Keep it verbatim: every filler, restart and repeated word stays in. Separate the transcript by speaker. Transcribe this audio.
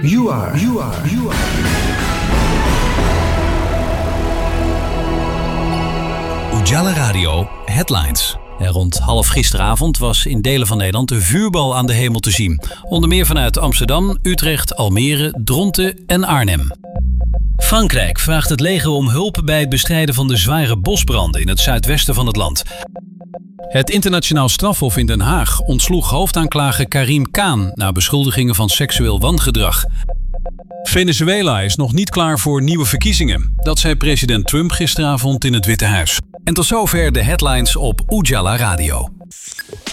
Speaker 1: You are, you are, you are.
Speaker 2: Ujala Radio Headlines. En rond half gisteravond was in delen van Nederland een vuurbal aan de hemel te zien. Onder meer vanuit Amsterdam, Utrecht, Almere, Dronten en Arnhem. Frankrijk vraagt het leger om hulp bij het bestrijden van de zware bosbranden in het zuidwesten van het land. Het internationaal strafhof in Den Haag ontsloeg hoofdaanklager Karim Khan na beschuldigingen van seksueel wangedrag. Venezuela is nog niet klaar voor nieuwe verkiezingen. Dat zei president Trump gisteravond in het Witte Huis. En tot zover de headlines op Ujala Radio.